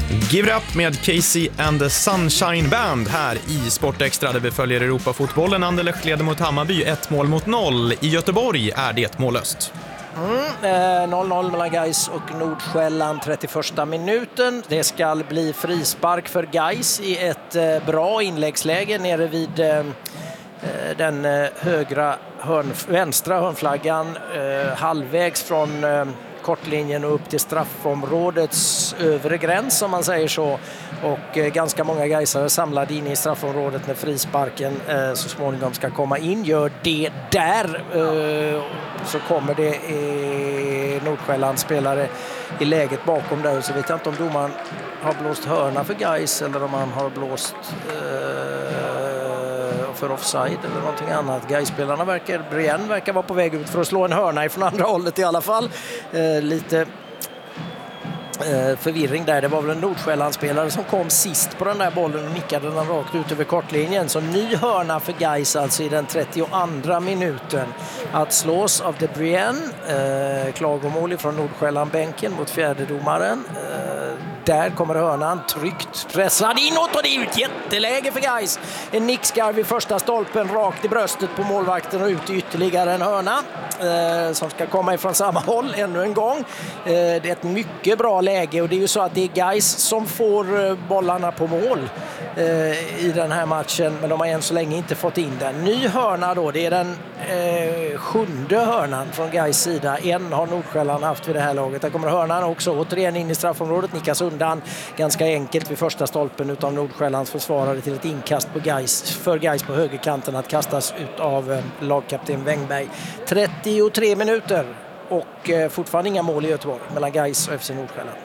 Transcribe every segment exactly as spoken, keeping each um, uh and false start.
Give it up med Casey and the Sunshine Band här i Sportextra där vi följer Europafotbollen. Anderlecht leder mot Hammarby ett mål mot noll. I Göteborg är det mållöst. Mm, eh, noll noll mellan Gais och Nordsjälland trettioförsta minuten. Det ska bli frispark för Gais i ett eh, bra inläggsläge nere vid eh, den eh, högra hörn, vänstra hörnflaggan eh, halvvägs från eh, kortlinjen och upp till straffområdets övre gräns om man säger så. Och eh, ganska många gaisare samlade in i straffområdet när frisparken eh, så småningom ska komma in. Gör det där eh, så kommer det eh, Nordsjällands spelare i läget bakom där. Så vet jag inte om domaren har blåst hörna för Gais eller om han har blåst eh, för offside eller någonting annat. Gais-spelarna verkar, Brienne verkar vara på väg ut för att slå en hörna ifrån andra hållet i alla fall. Eh, lite eh, förvirring där. Det var väl en Nordsjällandsspelare som kom sist på den där bollen och nickade den rakt ut över kortlinjen. Så ny hörna för Gais alltså i den trettioandra minuten. Att slås av De Brienne. Eh, klagomål från Nordsjälland-bänken mot fjärdedomaren. Eh, Där kommer hörnan tryckt pressad inåt och det är ju ett jätteläge för Gais. En nickskarv i första stolpen rakt i bröstet på målvakten och ut i ytterligare en hörna eh, som ska komma ifrån samma håll ännu en gång. Eh, det är ett mycket bra läge och det är ju så att det är Gais som får eh, bollarna på mål eh, i den här matchen, men de har än så länge inte fått in den. Ny hörna då, det är den eh, sjunde hörnan från Gais sida. En har Nordsjälland haft vid det här laget. Där kommer hörnan också återigen in i straffområdet, nickas undan ganska enkelt vid första stolpen utav Nordsjällands försvarare till ett inkast på Gais, för Gais på högerkanten att kastas ut av eh, lagkapten Wängberg. trettiotre minuter och eh, fortfarande inga mål i Göteborg mellan Gais och F C Nordsjälland.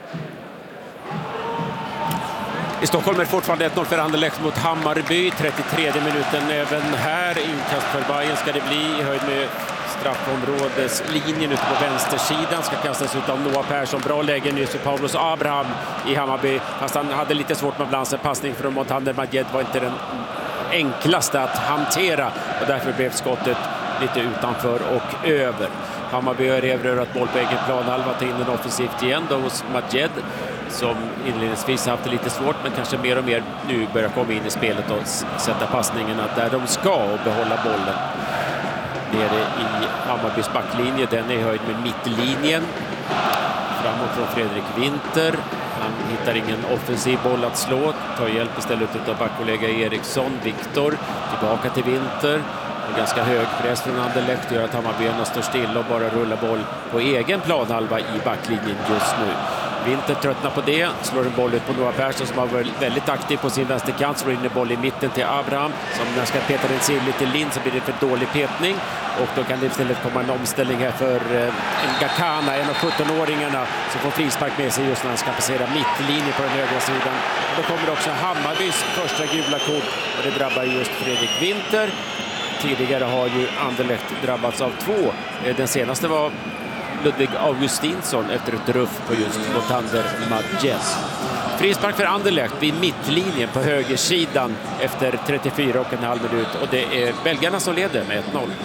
I Stockholm är det fortfarande ett noll för Anderlecht mot Hammarby. trettiotredje minuten även här. Inkast för Bayern ska det bli i höjd med straffområdeslinjen ute på vänstersidan. Ska kastas ut av Noah Persson. Bra läge nyss för Paulos Abraham i Hammarby. Fast han hade lite svårt med balans. En passning från Montander Majed var inte den enklaste att hantera. Och därför blev skottet lite utanför och över. Hammarby har erövrat boll på egen planhalva, till in den offensivt igen då hos Majed, som inledningsvis haft det lite svårt men kanske mer och mer nu börjar komma in i spelet och sätta passningarna där de ska och behålla bollen. Nere i Hammarbys backlinje, den är i höjd med mittlinjen. Framåt från Fredrik Winter. Han hittar ingen offensiv boll att slå. Tar hjälp istället av backkollega Eriksson. Viktor tillbaka till Winter. En ganska hög press från Anderlecht gör att Hammarbyarna står still och bara rullar boll på egen planhalva i backlinjen just nu. Winter tröttnar på det, slår en boll ut på Noah Persson som har varit väldigt aktiv på sin vänsterkant, slår in en boll i mitten till Abraham som när ska peta den sig lite lin så blir det för dålig petning och då kan det istället komma en omställning här för eh, Ngakana, en av sjuttonåringarna som får frispark med sig just när han ska passera mittlinjen på den högra sidan. Och då kommer också Hammarbys första gula kort och det drabbar just Fredrik Winter. Tidigare har ju Anderlecht drabbats av två. Den senaste var Ludvig Augustinsson efter ett ruff på just Montander Majed. Frispark för Anderlecht vid mittlinjen på högersidan efter trettiofyra och en halv minut. Och det är belgarna som leder med ett noll.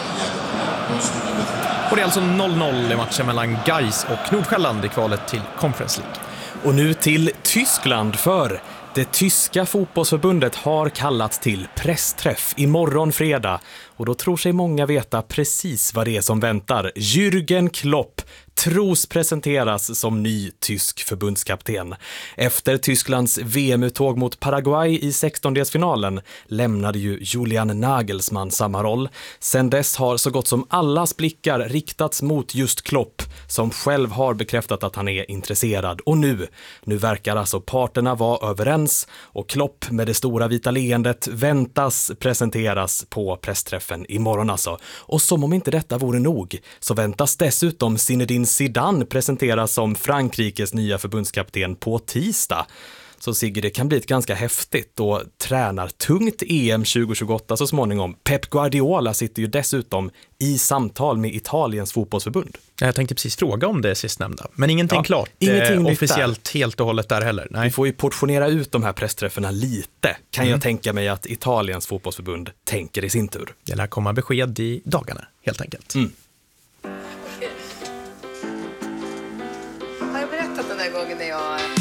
Och det är alltså noll noll i matchen mellan Gais och Nordsjälland i kvalet till Conference League. Och nu till Tyskland, för det tyska fotbollsförbundet har kallat till pressträff imorgon fredag. Och då tror sig många veta precis vad det är som väntar. Jürgen Klopp tros presenteras som ny tysk förbundskapten. Efter Tysklands V M-uttåg mot Paraguay i sextondelsfinalen lämnade ju Julian Nagelsmann samma roll. Sen dess har så gott som allas blickar riktats mot just Klopp, som själv har bekräftat att han är intresserad. Och nu, nu verkar alltså parterna vara överens och Klopp med det stora vita leendet väntas presenteras på pressträffen imorgon alltså. Och som om inte detta vore nog så väntas dessutom Zinedine Zidane presenteras som Frankrikes nya förbundskapten på tisdag. Så Sigge, det kan bli ett ganska häftigt och tränar tungt E M tjugohundratjugoåtta så småningom. Pep Guardiola sitter ju dessutom i samtal med Italiens fotbollsförbund. Jag tänkte precis fråga om det sistnämnda, men ingenting ja, klart ingenting eh, officiellt helt och hållet där heller. Nej. Vi får ju portionera ut de här pressträffarna lite, kan mm. jag tänka mig att Italiens fotbollsförbund tänker i sin tur. Det lär komma besked i dagarna, helt enkelt. Mm. Har jag berättat den där gången när jag